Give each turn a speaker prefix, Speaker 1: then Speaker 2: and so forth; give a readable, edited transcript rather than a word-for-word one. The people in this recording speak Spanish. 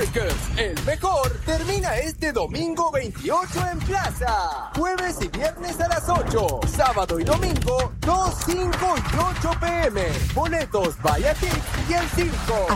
Speaker 1: Lakers, el mejor, termina este domingo 28 en Plaza. Jueves y viernes a las 8. Sábado y domingo, 2, 5 y 8 p.m. Boletos vaya Tix y el 5.